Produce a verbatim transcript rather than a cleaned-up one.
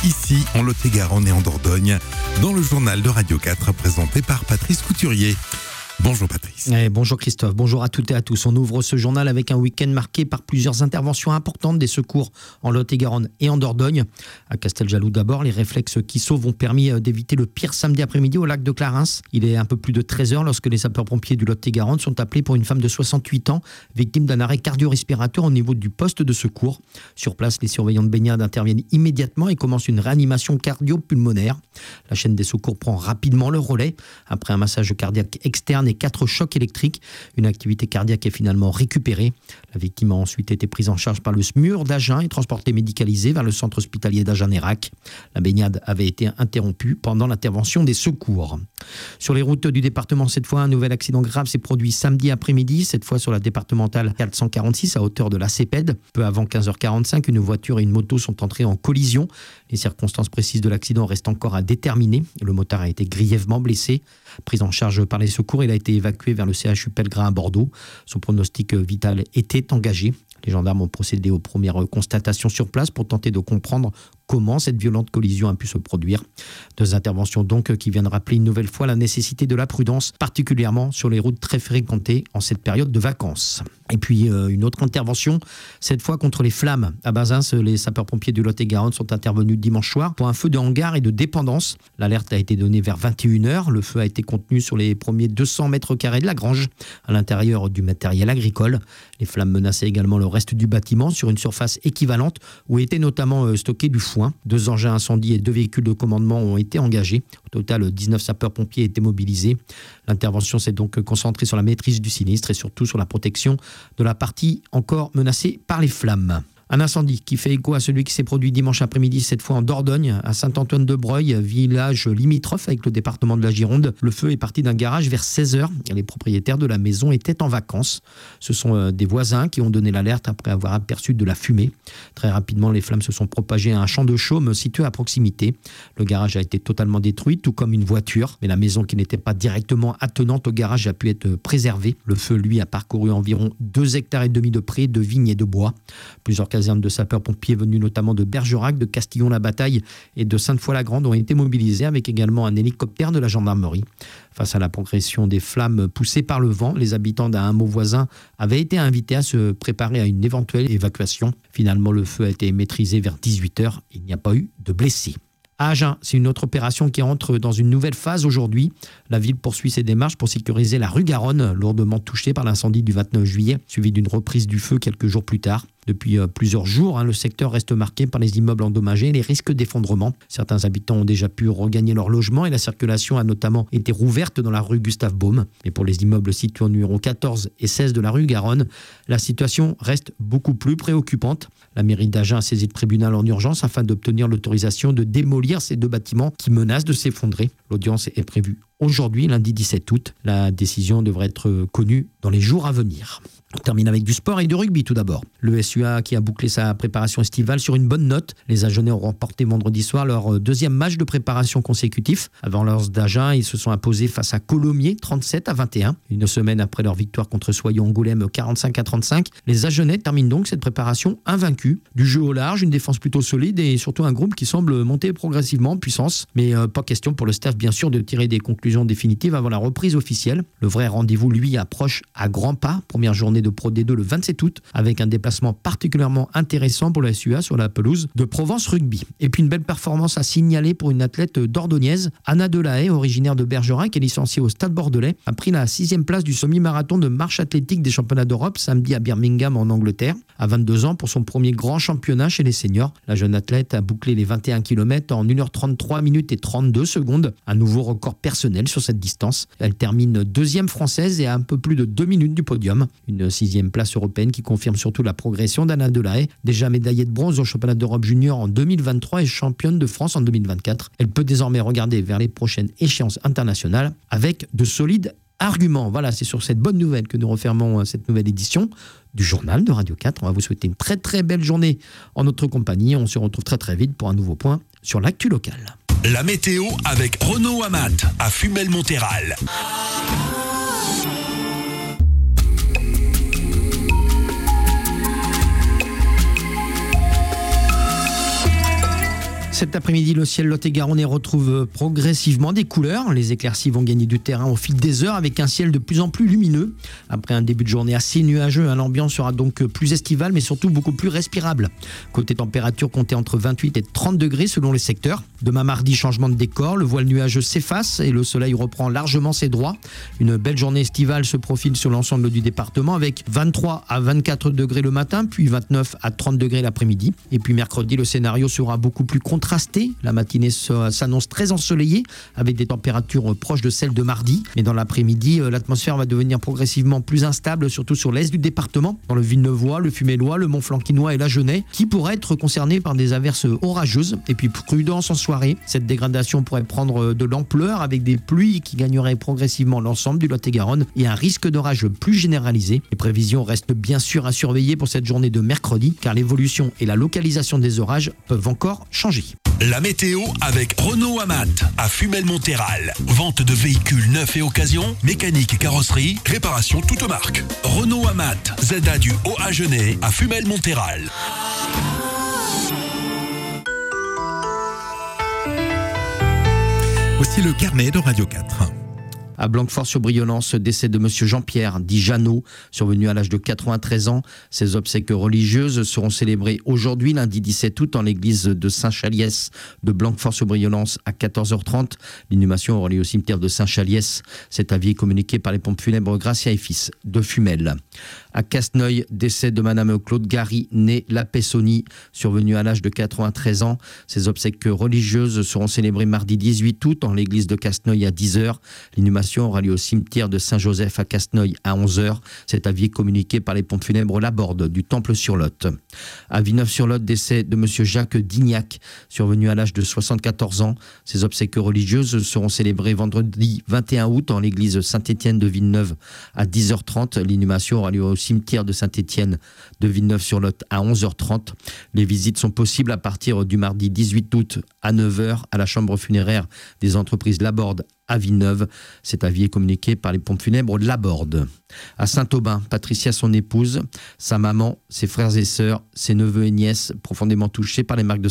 ici en Lot-et-Garonne et en Dordogne, dans le journal de Radio quatre présenté par Patrice Couturier. Bonjour Patrice. Eh, bonjour Christophe, bonjour à toutes et à tous. On ouvre ce journal avec un week-end marqué par plusieurs interventions importantes des secours en Lot-et-Garonne et en Dordogne. À Casteljaloux d'abord, les réflexes qui sauvent ont permis d'éviter le pire samedi après-midi au lac de Clarens. Il est un peu plus de treize heures lorsque les sapeurs-pompiers du Lot-et-Garonne sont appelés pour une femme de soixante-huit ans, victime d'un arrêt cardio-respiratoire au niveau du poste de secours. Sur place, les surveillants de baignade interviennent immédiatement et commencent une réanimation cardio-pulmonaire. La chaîne des secours prend rapidement le relais. Après un massage cardiaque externe et quatre chocs électriques, une activité cardiaque est finalement récupérée. La victime a ensuite été prise en charge par le S M U R d'Agen et transportée médicalisée vers le centre hospitalier d'Agen-Nérac. La baignade avait été interrompue pendant l'intervention des secours. Sur les routes du département, cette fois, un nouvel accident grave s'est produit samedi après-midi, cette fois sur la départementale quatre cent quarante-six à hauteur de la Cépède. Peu avant quinze heures quarante-cinq, une voiture et une moto sont entrées en collision. Les circonstances précises de l'accident restent encore à déterminer. Le motard a été grièvement blessé. Pris en charge par les secours, il a été évacué vers le C H U Pellegrin à Bordeaux. Son pronostic vital était engagé. Les gendarmes ont procédé aux premières constatations sur place pour tenter de comprendre comment cette violente collision a pu se produire. Deux interventions donc qui viennent rappeler une nouvelle fois la nécessité de la prudence, particulièrement sur les routes très fréquentées en cette période de vacances. Et puis euh, une autre intervention, cette fois contre les flammes. À Bazins, les sapeurs-pompiers du Lot-et-Garonne sont intervenus dimanche soir pour un feu de hangar et de dépendance. L'alerte a été donnée vers vingt et une heures. Le feu a été contenu sur les premiers deux cents mètres carrés de la grange, à l'intérieur du matériel agricole. Les flammes menaçaient également le reste du bâtiment sur une surface équivalente où était notamment euh, stocké du foin. Deux engins incendies et deux véhicules de commandement ont été engagés. Au total, dix-neuf sapeurs-pompiers étaient mobilisés. L'intervention s'est donc concentrée sur la maîtrise du sinistre et surtout sur la protection de la partie encore menacée par les flammes. Un incendie qui fait écho à celui qui s'est produit dimanche après-midi, cette fois en Dordogne, à Saint-Antoine-de-Breuil, village limitrophe avec le département de la Gironde. Le feu est parti d'un garage vers seize heures. Les propriétaires de la maison étaient en vacances. Ce sont des voisins qui ont donné l'alerte après avoir aperçu de la fumée. Très rapidement, les flammes se sont propagées à un champ de chaume situé à proximité. Le garage a été totalement détruit, tout comme une voiture. Mais la maison qui n'était pas directement attenante au garage a pu être préservée. Le feu, lui, a parcouru environ deux hectares et demi de prés, de vignes et de bois. Plusieurs casernes de sapeurs-pompiers venus notamment de Bergerac, de Castillon-la-Bataille et de Sainte-Foy-la-Grande ont été mobilisés avec également un hélicoptère de la gendarmerie. Face à la progression des flammes poussées par le vent, les habitants d'un hameau voisin avaient été invités à se préparer à une éventuelle évacuation. Finalement, le feu a été maîtrisé vers dix-huit heures. Il n'y a pas eu de blessés. À Agen, c'est une autre opération qui entre dans une nouvelle phase aujourd'hui. La ville poursuit ses démarches pour sécuriser la rue Garonne, lourdement touchée par l'incendie du vingt-neuf juillet, suivi d'une reprise du feu quelques jours plus tard. Depuis euh, plusieurs jours, hein, le secteur reste marqué par les immeubles endommagés et les risques d'effondrement. Certains habitants ont déjà pu regagner leur logement et la circulation a notamment été rouverte dans la rue Gustave Baume. Mais pour les immeubles situés au numéro quatorze et seize de la rue Garonne, la situation reste beaucoup plus préoccupante. La mairie d'Agen a saisi le tribunal en urgence afin d'obtenir l'autorisation de démolir ces deux bâtiments qui menacent de s'effondrer. L'audience est prévue aujourd'hui, lundi dix-sept août. La décision devrait être connue dans les jours à venir. On termine avec du sport et du rugby tout d'abord. Le S U A qui a bouclé sa préparation estivale sur une bonne note. Les Agenais ont remporté vendredi soir leur deuxième match de préparation consécutif. Avant l'Anse d'Agen, ils se sont imposés face à Colomiers trente-sept à vingt et un. Une semaine après leur victoire contre Soyons-Angoulême quarante-cinq à trente-cinq, les Agenais terminent donc cette préparation invaincus. Du jeu au large, une défense plutôt solide et surtout un groupe qui semble monter progressivement en puissance. Mais euh, pas question pour le staff bien sûr de tirer des conclusions définitives avant la reprise officielle. Le vrai rendez-vous lui approche à grands pas. Première journée de Pro D deux le vingt-sept août avec un déplacement particulièrement intéressant pour la S U A sur la pelouse de Provence Rugby. Et puis une belle performance à signaler pour une athlète dordognaise, Anna Delahaye, originaire de Bergerac et licenciée au Stade Bordelais, a pris la sixième place du semi-marathon de marche athlétique des championnats d'Europe samedi à Birmingham en Angleterre. À vingt-deux ans pour son premier grand championnat chez les seniors, la jeune athlète a bouclé les vingt et un kilomètres en une heure trente-trois minutes et trente-deux secondes, un nouveau record personnel sur cette distance. Elle termine deuxième française et à un peu plus de deux minutes du podium. Une sixième place européenne qui confirme surtout la progression d'Anna Delahaye, déjà médaillée de bronze au championnat d'Europe junior en deux mille vingt-trois et championne de France en deux mille vingt-quatre. Elle peut désormais regarder vers les prochaines échéances internationales avec de solides arguments. Voilà, c'est sur cette bonne nouvelle que nous refermons cette nouvelle édition du journal de Radio quatre. On va vous souhaiter une très très belle journée en notre compagnie. On se retrouve très très vite pour un nouveau point sur l'actu locale. La météo avec Renaud Amat à Fumel-Montéral. Cet après-midi, le ciel lot-et-garonnais retrouve progressivement des couleurs. Les éclaircies vont gagner du terrain au fil des heures avec un ciel de plus en plus lumineux. Après un début de journée assez nuageux, l'ambiance sera donc plus estivale mais surtout beaucoup plus respirable. Côté température, comptez entre vingt-huit et trente degrés selon les secteurs. Demain mardi, changement de décor, le voile nuageux s'efface et le soleil reprend largement ses droits. Une belle journée estivale se profile sur l'ensemble du département avec vingt-trois à vingt-quatre degrés le matin, puis vingt-neuf à trente degrés l'après-midi. Et puis mercredi, le scénario sera beaucoup plus contrasté. La matinée s'annonce très ensoleillée avec des températures proches de celles de mardi. Mais dans l'après-midi, l'atmosphère va devenir progressivement plus instable, surtout sur l'est du département, dans le Villeneuvois, le Fumellois, le Mont-Flanquinois et l'Agenais, qui pourraient être concernés par des averses orageuses. Et puis prudence en soirée. Cette dégradation pourrait prendre de l'ampleur avec des pluies qui gagneraient progressivement l'ensemble du Lot-et-Garonne et un risque d'orage plus généralisé. Les prévisions restent bien sûr à surveiller pour cette journée de mercredi, car l'évolution et la localisation des orages peuvent encore changer. La météo avec Renault Amat à Fumel-Monthéral. Vente de véhicules neufs et occasion, mécanique et carrosserie, réparation toute marque. Renault Amat, Z A du Haut-Agenais à Fumel-Monthéral. Voici le carnet de Radio quatre. À Blanquefort-sur-Brionne, décès de monsieur Jean-Pierre, dit Jeannot, survenu à l'âge de quatre-vingt-treize ans. Ses obsèques religieuses seront célébrées aujourd'hui, lundi dix-sept août, en l'église de Saint-Chaliès de Blanquefort-sur-Brionne à quatorze heures trente. L'inhumation aura lieu au cimetière de Saint-Chaliès. Cet avis est communiqué par les pompes funèbres Gracia et Fils de Fumel. À Casneuil, décès de madame Claude Gary, née La Pessoni, survenue à l'âge de quatre-vingt-treize ans. Ses obsèques religieuses seront célébrées mardi dix-huit août en l'église de Casneuil à dix heures. L'inhumation aura lieu au cimetière de Saint-Joseph à Casneuil à onze heures. Cet avis est communiqué par les pompes funèbres Laborde du Temple-sur-Lot. À Villeneuve-sur-Lot, décès de monsieur Jacques Dignac, survenu à l'âge de soixante-quatorze ans. Ses obsèques religieuses seront célébrées vendredi vingt et un août en l'église Saint-Étienne de Villeneuve à dix heures trente. L'inhumation aura lieu au cimetière de Saint-Étienne de Villeneuve-sur-Lot à onze heures trente. Les visites sont possibles à partir du mardi dix-huit août à neuf heures à la chambre funéraire des entreprises Laborde à Villeneuve. Cet avis est communiqué par les pompes funèbres Laborde. À Saint-Aubin, Patricia, son épouse, sa maman, ses frères et sœurs, ses neveux et nièces, profondément touchés par les marques de